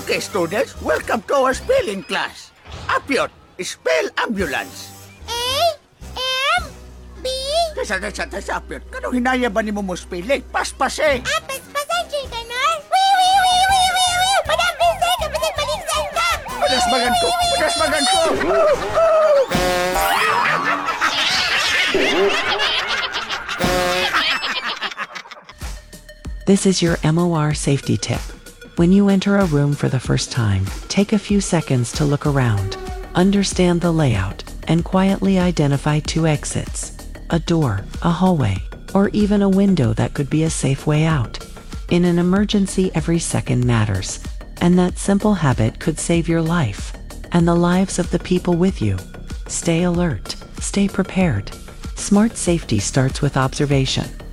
Okay, students, welcome to our spelling class. Apyot, spell ambulance. A-M-B? Tesa, Apyot. Kanong hinaya ba ni mo mo spelling? Paspas eh. Paspasan, Sir Kanor? Wee! Madaming sir, kapatid maligsan ka! Padasmagan ko! This is your MOR safety tip. When you enter a room for the first time, take a few seconds to look around, understand the layout, and quietly identify 2 exits: a door, a hallway, or even a window that could be a safe way out. In an emergency, every second matters, and that simple habit could save your life and the lives of the people with you. Stay alert, stay prepared. Smart safety starts with observation.